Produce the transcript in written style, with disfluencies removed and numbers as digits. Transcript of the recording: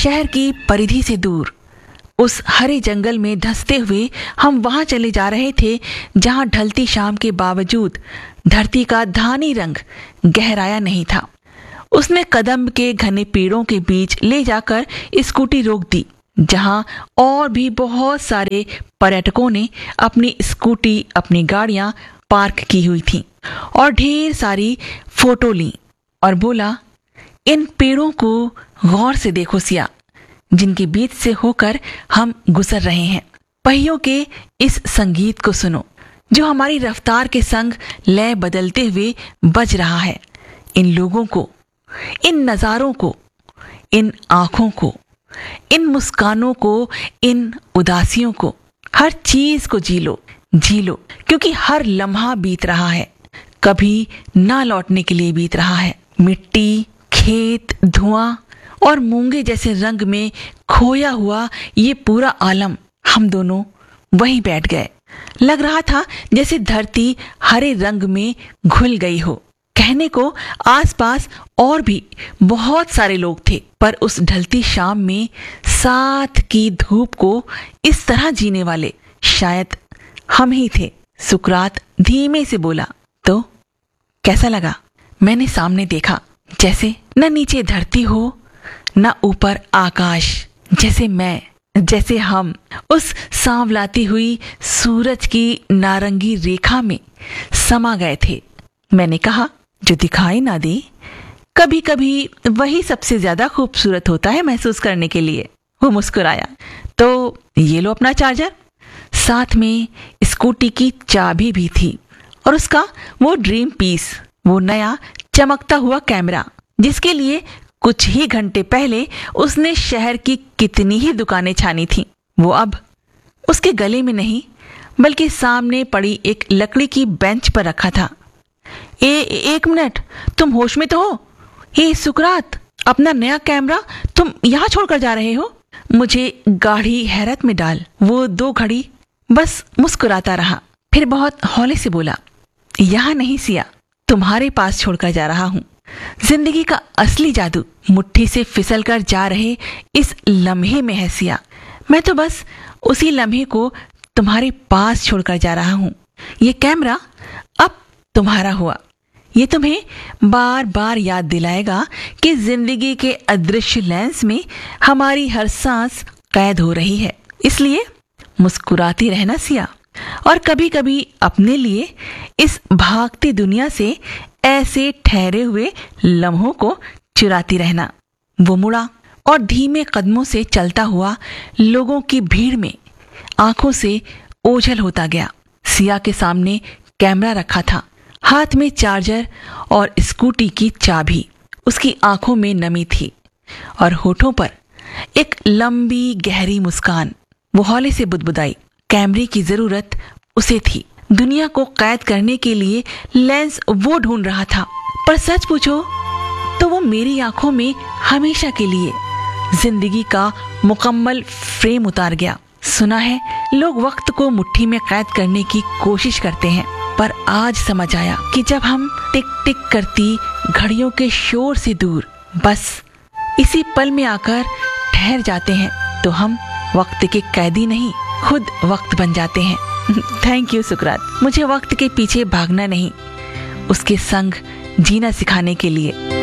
शहर की परिधि से दूर उस हरे जंगल में धंसते हुए हम वहां चले जा रहे थे जहां ढलती शाम के बावजूद धरती का धानी रंग गहराया नहीं था। उसने कदम के घने पेड़ों के बीच ले जाकर स्कूटी रोक दी, जहां और भी बहुत सारे पर्यटकों ने अपनी स्कूटी, अपनी गाड़ियां पार्क की हुई थीं और ढेर सारी फोटो ली और बोला, इन पेड़ों को गौर से देखो सिया, जिनके बीच से होकर हम गुजर रहे हैं। पहियों के इस संगीत को सुनो जो हमारी रफ्तार के संग लय बदलते हुए बज रहा है। इन लोगों को, इन नजारों को, इन आंखों को, इन मुस्कानों को, इन उदासियों को, हर चीज को जी लो, क्योंकि हर लम्हा बीत रहा है, कभी ना लौटने के लिए बीत रहा है। मिट्टी, खेत, धुआं और मूंगे जैसे रंग में खोया हुआ ये पूरा आलम, हम दोनों वहीं बैठ गए। लग रहा था जैसे धरती हरे रंग में घुल गई हो। कहने को आसपास और भी बहुत सारे लोग थे, पर उस ढलती शाम में साथ की धूप को इस तरह जीने वाले शायद हम ही थे। सुकरात धीमे से बोला, तो कैसा लगा? मैंने सामने देखा, जैसे न नीचे धरती हो न ऊपर आकाश, जैसे हम उस सांवलाती हुई सूरज की नारंगी रेखा में समा गए थे। मैंने कहा, जो दिखाई ना दे, कभी कभी वही सबसे ज्यादा खूबसूरत होता है महसूस करने के लिए। वो मुस्कुराया, तो ये लो अपना चार्जर। साथ में स्कूटी की चाबी भी थी और उसका वो ड्रीम पीस, वो नया चमकता हुआ कैमरा, जिसके लिए कुछ ही घंटे पहले उसने शहर की कितनी ही दुकानें छानी थीं। वो अब उसके गले में नहीं, बल्कि सामने पड़ी एक लकड़ी की बेंच पर रखा था। एक मिनट, तुम होश में तो हो? सुकरात, अपना नया कैमरा तुम यहाँ छोड़कर जा रहे हो? मुझे गाढ़ी हैरत में डाल वो 2 घड़ी बस मुस्कुराता रहा, फिर बहुत हौले से बोला, यहाँ नहीं सिया, तुम्हारे पास छोड़कर जा रहा हूं। जिंदगी का असली जादू मुट्ठी से फिसल कर जा रहे इस लम्हे में है सिया। मैं तो बस उसी लम्हे को तुम्हारे पास छोड़कर जा रहा हूं। ये कैमरा अब तुम्हारा हुआ। ये तुम्हें बार बार याद दिलाएगा कि जिंदगी के अदृश्य लेंस में हमारी हर सांस कैद हो रही है। इसलिए मुस्कुराती रहना सिया, और कभी कभी अपने लिए इस भागती दुनिया से ऐसे ठहरे हुए लम्हों को चुराती रहना। वो मुड़ा और धीमे कदमों से चलता हुआ लोगों की भीड़ में आंखों से ओझल होता गया। सिया के सामने कैमरा रखा था, हाथ में चार्जर और स्कूटी की चाबी। उसकी आंखों में नमी थी और होठों पर एक लंबी गहरी मुस्कान। वो हौले से बुदबुदाई, कैमरे की जरूरत उसे थी। दुनिया को कैद करने के लिए लेंस वो ढूंढ रहा था, पर सच पूछो तो वो मेरी आंखों में हमेशा के लिए जिंदगी का मुकम्मल फ्रेम उतार गया। सुना है लोग वक्त को मुट्ठी में कैद करने की कोशिश करते हैं, पर आज समझ आया कि जब हम टिक टिक करती घड़ियों के शोर से दूर बस इसी पल में आकर ठहर जाते हैं, तो हम वक्त के कैदी नहीं, खुद वक्त बन जाते हैं। थैंक यू सुकरात, मुझे वक्त के पीछे भागना नहीं, उसके संग जीना सिखाने के लिए।